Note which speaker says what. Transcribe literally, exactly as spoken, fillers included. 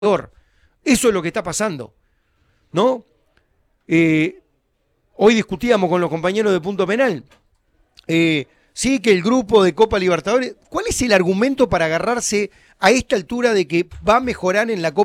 Speaker 1: Eso es lo que está pasando, ¿no? Eh, hoy discutíamos con los compañeros de Punto Penal. Eh, sí, que el grupo de Copa Libertadores. ¿Cuál es el argumento para agarrarse a esta altura de que va a mejorar en la Copa